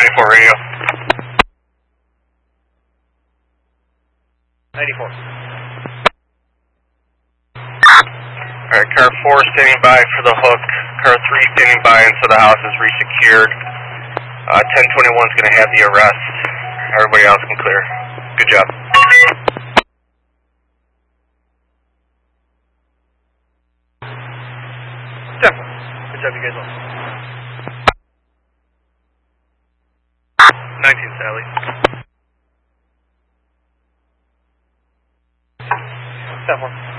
94 radio. 94. Alright, car 4 standing by for the hook. Car 3 standing by until the house is resecured. 1021 is going to have the arrest. Everybody else can clear. Good job. Definitely. Good job, you guys all. 19 Sally. Definitely.